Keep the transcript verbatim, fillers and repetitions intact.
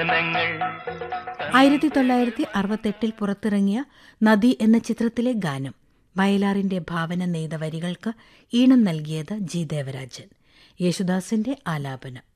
ഗാനങ്ങൾ. ആയിരത്തി തൊള്ളായിരത്തി അറുപത്തെട്ടിൽ പുറത്തിറങ്ങിയ നദി എന്ന ചിത്രത്തിലെ ഗാനം വയലാറിന്റെ ഭാവന നെയ്ത വരികൾക്ക് ഈണം നൽകിയത് ജി ദേവരാജൻ. യേശുദാസിന്റെ ആലാപനം.